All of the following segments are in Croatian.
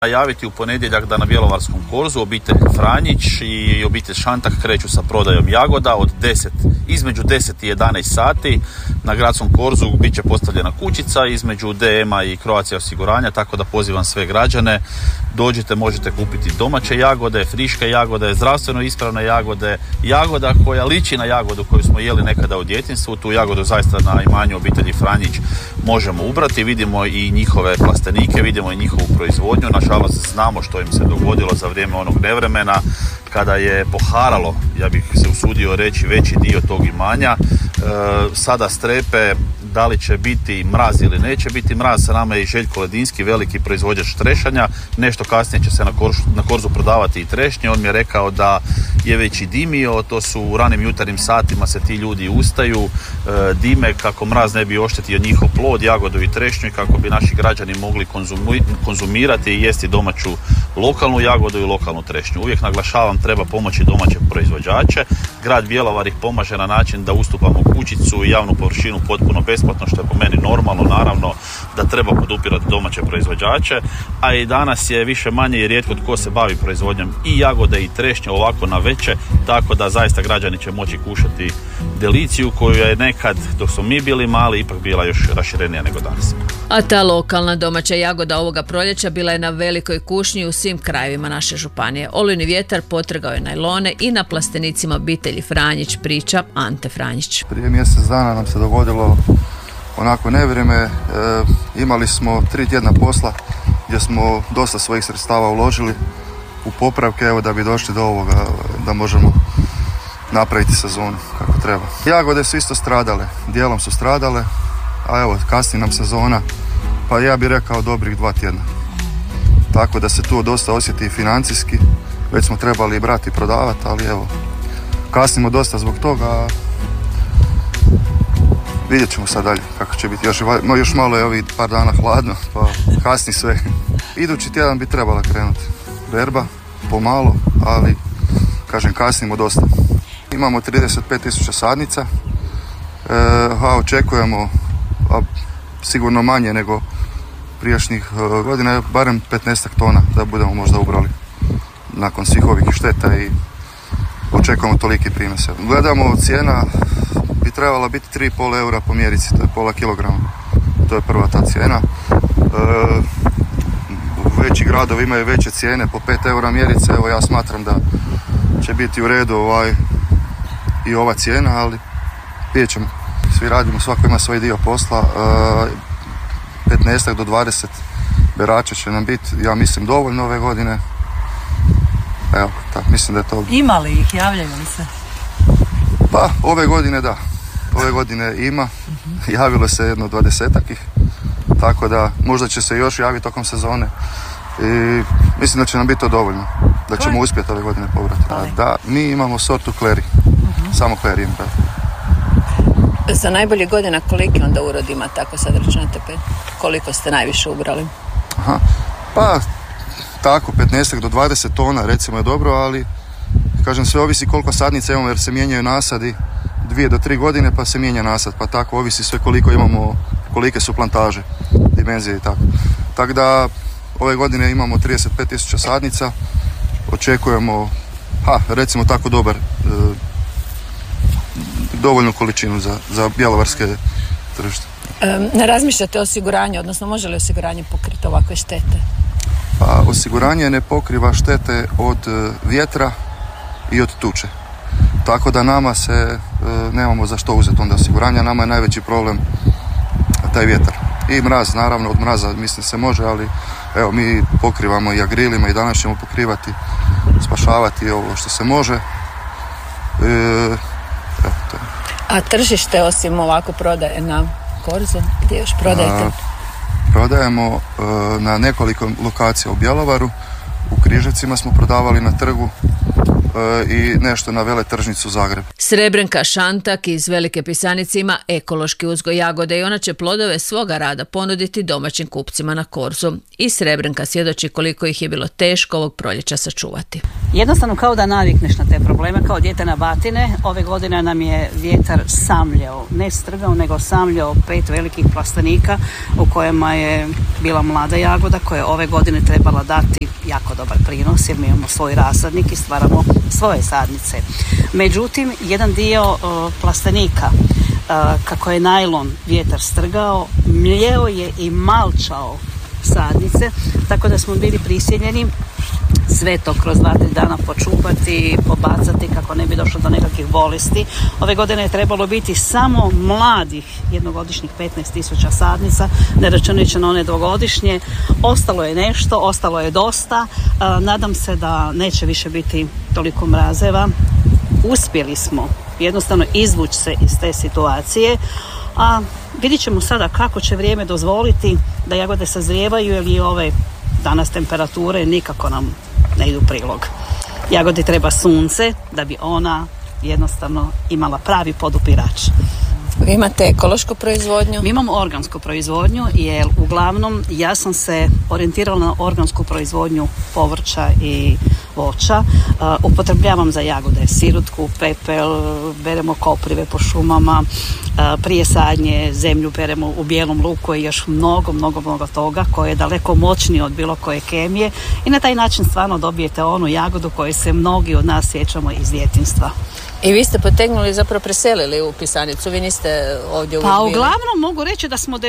Javiti u ponedjeljak da na Bjelovarskom korzu obitelj Franjić i obitelj Šantak kreću sa prodajom jagoda između 10 i 11 sati. Na gradskom korzu bit će postavljena kućica između DM-a i Croatia osiguranja, tako da pozivam sve građane. Dođite, možete kupiti domaće jagode, friške jagode, zdravstveno ispravne jagode, jagoda koja liči na jagodu koju smo jeli nekada u djetinjstvu. Tu jagodu zaista na imanju obitelji Franjić možemo ubrati. Vidimo i njihove plastenike, vidimo i njihovu proizvodnju. Nažalost, znamo što im se dogodilo za vrijeme onog nevremena kada je poharalo, ja bih se usudio reći, veći dio tog imanja. Sada strepe da li će biti mraz ili neće biti mraz. Sa nama je i Željko Ledinski, veliki proizvođač trešanja. Nešto kasnije će se na korzu prodavati i trešnje. On mi je rekao da je već i dimio, to su u ranim jutarnjim satima se ti ljudi ustaju, dime kako mraz ne bi oštetio njihov plod, jagodu i trešnju i kako bi naši građani mogli konzumirati i jesti domaću lokalnu jagodu i lokalnu trešnju. Uvijek naglašavam, treba pomoći domaće proizvođače. Grad Bjelovar ih pomaže na način da ustupamo kućicu i javnu površinu potpuno besplatno, što je po meni normalno, naravno da treba podupirati domaće proizvođače, a i danas je više manje i rijetko tko se bavi proizvodnjom i jagode i trešnje ovako na veće, tako da zaista građani će moći kušati deliciju koju je nekad, dok smo mi bili mali, ipak bila još raširenija nego danas. A ta lokalna domaća jagoda ovoga proljeća bila je na velikoj kušnji u svim krajevima naše županije. Olujni vjetar potrgao je najlone i na plastenicima obitelji Franjić, priča Ante Franjić. Prije mjesec dana nam se dogodilo onako nevrijeme, imali smo 3 tjedna posla gdje smo dosta svojih sredstava uložili u popravke, evo da bi došli do ovoga da možemo napraviti sezonu kako treba. Jagode su isto stradale, dijelom su stradale, a evo kasni nam sezona, pa ja bih rekao dobrih 2 tjedna. Tako da se tu dosta osjeti i financijski, već smo trebali brati i prodavati, ali evo, kasnimo dosta zbog toga. Vidjet ćemo sad dalje kako će biti. Još malo je ovih par dana hladno, pa kasni sve. Idući tjedan bi trebala krenuti berba, pomalo, ali kažem kasnimo dosta. Imamo 35.000 sadnica, a očekujemo sigurno manje nego prijašnjih godina, barem 15 tona da budemo možda ubrali nakon svih ovih šteta i očekujemo toliki prinose. Gledamo, cijena bi trebala biti 3,5 eura po mjerici, to je pola kilograma. To je prva ta cijena. Veći gradovi imaju veće cijene, po 5 eura mjerice. Evo ja smatram da će biti u redu i ova cijena, ali vidjet ćemo. Svi radimo, svako ima svoj dio posla. 15 do 20 berača će nam biti, ja mislim, dovoljno ove godine. Evo, tako, mislim da je to... Ima li ih, javljaju li se? Pa, ove godine da. Ove godine ima. Javilo se jedno 20-ak ih. Tako da možda će se još javiti tokom sezone. I mislim da će nam biti to dovoljno. Da ćemo uspjeti ove godine pobrati. Da, mi imamo sortu Kleri. Samo Kleri im brati. Za najbolje godina koliki onda urod ima, tako sad računate, koliko ste najviše ubrali? Aha. Pa, tako, 15 do 20 tona recimo je dobro, ali kažem sve ovisi koliko sadnica imamo jer se mijenjaju nasadi 2 do 3 godine pa se mijenja nasad, pa tako ovisi sve koliko imamo, kolike su plantaže, dimenzije i tako. Tako da ove godine imamo 35.000 sadnica, očekujemo, recimo tako dovoljnu količinu za bjelovarske tržište. Ne razmišljate o osiguranju, odnosno može li osiguranje pokriti ovakve štete? Pa osiguranje ne pokriva štete od vjetra i od tuče. Tako da nama se nemamo za što uzeti onda osiguranja, nama je najveći problem taj vjetar. I mraz, naravno od mraza mislim se može, ali evo mi pokrivamo i agrilima i danas ćemo pokrivati, spašavati ovo što se može. To. A tržište osim ovako prodaje na korzu, gdje još prodajete? Prodajemo na nekoliko lokacija u Bjelovaru, u Križevcima smo prodavali na trgu, i nešto na veletržnicu Zagreb. Srebrenka Šantak iz Velike Pisanice ima ekološki uzgoj jagode i ona će plodove svoga rada ponuditi domaćim kupcima na Korzu. I Srebrenka svjedoči koliko ih je bilo teško ovog proljeća sačuvati. Jednostavno kao da navikneš na te probleme, kao dijete na batine. Ove godine nam je vjetar samljao, ne strgao, nego samljao 5 velikih plastenika u kojima je bila mlada jagoda koja je ove godine trebala dati jako dobar prinos jer mi imamo svoj rasadnik i stvaramo svoje sadnice. Međutim, jedan dio plastenika, kako je najlon vjetar strgao, mljeo je i malčao sadnice, tako da smo bili prisiljeni sve to kroz 2-3 dana počupati, pobacati kako ne bi došlo do nekakvih bolesti. Ove godine je trebalo biti samo mladih jednogodišnjih 15.000 sadnica, ne računajući na one dvogodišnje. Ostalo je nešto, ostalo je dosta. Nadam se da neće više biti toliko mrazeva. Uspjeli smo jednostavno izvući se iz te situacije, a vidjet ćemo sada kako će vrijeme dozvoliti da jagode sazrijevaju, jer i ove danas temperature nikako nam ne idu u prilog. Jagodi treba sunce da bi ona jednostavno imala pravi podupirač. Vi imate ekološku proizvodnju? Mi imamo organsku proizvodnju, jer uglavnom ja sam se orijentirala na organsku proizvodnju povrća i voća. Upotrebljavam za jagode sirutku, pepel, beremo koprive po šumama, prije sadnje zemlju beremo u bijelom luku i još mnogo toga koje je daleko moćnije od bilo koje kemije i na taj način stvarno dobijete onu jagodu koju se mnogi od nas sjećamo iz djetinjstva. I vi ste potegnuli, zapravo preselili u Pisanicu, vi niste ovdje uvijek bili? Pa uglavnom mogu reći da smo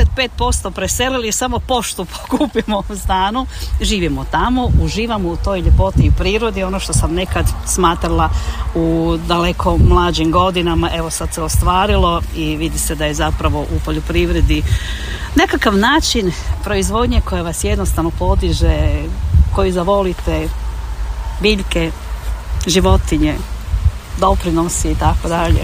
95% preselili, samo poštu pokupimo u stanu, živimo tamo, uživamo u toj ljepoti i prirodi, ono što sam nekad smatrala u daleko mlađim godinama, evo sad se ostvarilo i vidi se da je zapravo u poljoprivredi nekakav način proizvodnje koja vas jednostavno podiže, koji zavolite, biljke, životinje, doprinosi i tako dalje.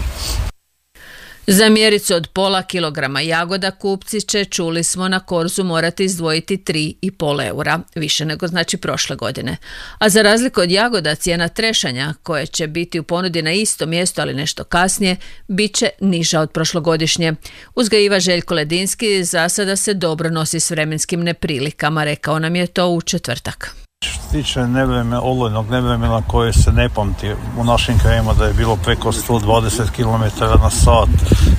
Za mjericu od pola kilograma jagoda kupci će, čuli smo, na Korzu morati izdvojiti 3,5 eura, više nego znači prošle godine. A za razliku od jagoda, cijena trešanja, koje će biti u ponudi na isto mjesto, ali nešto kasnije, bit će niža od prošlogodišnje. Uzgajivač Željko Ledinski za sada se dobro nosi s vremenskim neprilikama, rekao nam je to u četvrtak. Što se tiče olujnog nevremena koje se ne pamti u našim krajima da je bilo preko 120 km na sat.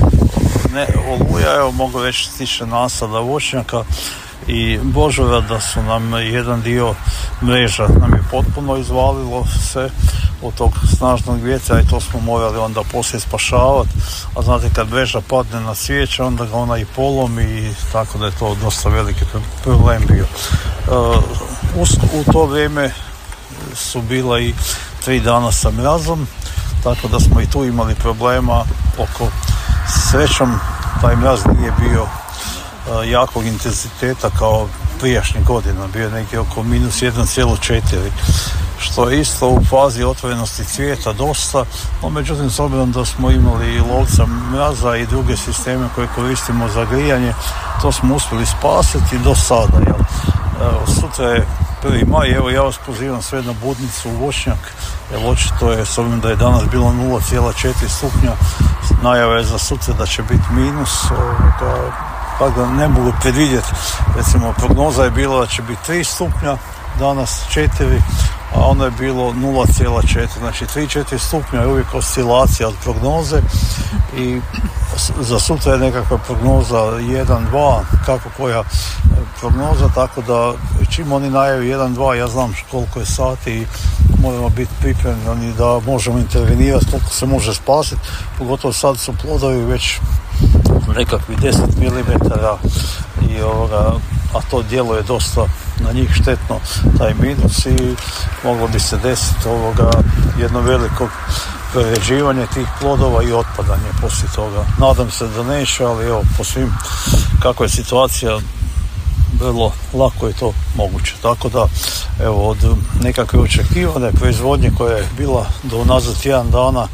Oluja, evo mogu reći, što se tiče nasada voćnjaka i božora, da su nam jedan dio mreža nam je potpuno izvalilo se od tog snažnog vjetra i to smo morali onda poslije spašavati, a znate kad mreža padne na cvijeće onda ga ona i polomi i tako da je to dosta veliki problem bio. U to vrijeme su bila i 3 dana sa mrazom, tako da smo i tu imali problema oko, srećom taj mraz nije bio jakog intenziteta kao prijašnjih godina, bio je negdje oko minus 1,4, što je isto u fazi otvorenosti cvijeta dosta, no međutim s obzirom da smo imali i lovca mraza i druge sisteme koje koristimo za grijanje, to smo uspjeli spasiti do sada. Jel? Sutra je 1. maj, evo ja vas pozivam sve na budnicu u voćnjak, jer očito je, s obzirom da je danas bilo 0,4 stupnja, najava je za sutra da će biti minus, pa da ne mogu predvidjeti. Recimo prognoza je bila da će biti 3 stupnja, danas 4, a ono je bilo 0,4, znači 3-4 stupnja je uvijek oscilacija od prognoze i za sutra je nekakva prognoza 1-2, kako koja prognoza, tako da čim oni najavi 1-2, ja znam koliko je sati i moramo biti pripremljeni da možemo intervenirati koliko se može spasiti, pogotovo sad su plodovi već nekakvi 10 mm i a to djeluje dosta na njih štetno, taj minus, i moglo bi se desiti jedno veliko preređivanje tih plodova i otpadanje poslije toga. Nadam se da neće, ali evo, po svim kako je situacija, vrlo lako je to moguće. Tako da, evo, od nekakve očekivane proizvodnje koja je bila do nazad tjedan dana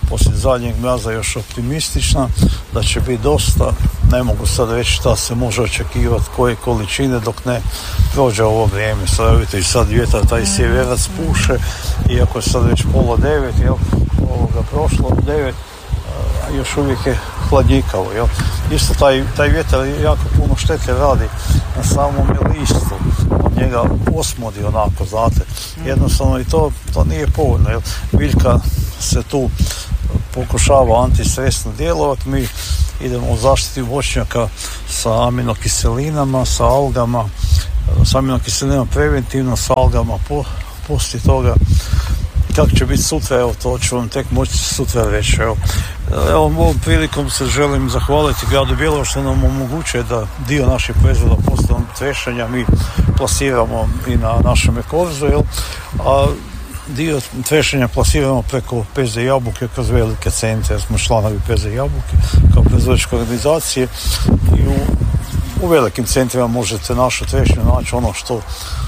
poslije zadnjeg mraza još optimistična, da će biti dosta. Ne mogu sad reći šta se može očekivati, koje količine dok ne prođe ovo vrijeme. Sad vidite i sad vjetar, taj sjeverac puše, iako je sad već 8:30, jel, prošlo 9, a još uvijek je hladnjikavo, jel. Isto taj vjetar jako puno štete radi na samom listu, od njega osmodi onako, znate. Jednostavno i to nije povoljno, jel. Biljka se tu pokušava antistresno djelovati, mi idemo u zaštiti voćnjaka sa aminokiselinama, sa algama, sa aminokiselinama preventivno, sa algama poslije toga. Kako će biti sutra, evo to ću vam tek moći sutra reći. Evo ovom prilikom se želim zahvaliti gradu Bjelovar što nam omogućuje da dio naših proizvoda poslije trešanja mi plasiramo i na našem korzu, a dio trešanja plasiramo preko PZ Jabuke kroz velike centre, jer smo članovi PZ Jabuke kao proizvođačke organizacije i u velikim centrima možete našu trešnju naći, ono što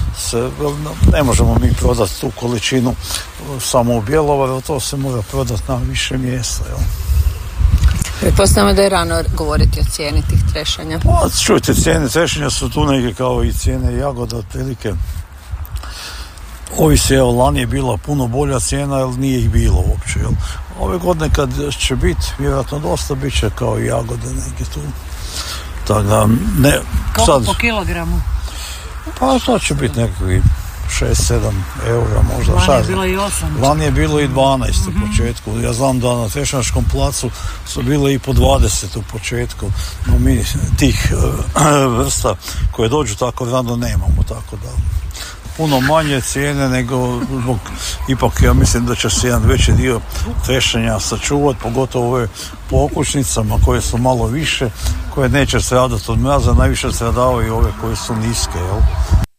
ne možemo mi prodati tu količinu samo u Bjelovaru, to se mora prodati na više mjesta. Pretpostavljamo da je rano govoriti o cijeni tih trešanja. Čujte, cijene trešanja su tu neke kao i cijene jagoda, otprilike. Ovisi, lani je bila puno bolja cijena, jer nije ih bilo uopće. Ove godine kad će biti, vjerojatno dosta, bit će kao i jagode negdje tu. Tako da, ne... Koliko po kilogramu? Pa to će biti nekakvi 6-7 eura možda. Lani je bilo i 8. Lani je bilo i 12 u početku. Ja znam da na Trešnjačkom placu su bile i po 20 u početku. No mi tih vrsta koje dođu tako rano nemamo, tako da puno manje cijene nego zbog, ipak ja mislim da će se jedan veći dio trešnja sačuvati, pogotovo ove po okućnicama koje su malo više, koje neće stradati od mraza, najviše stradavaju ove koje su niske, jel?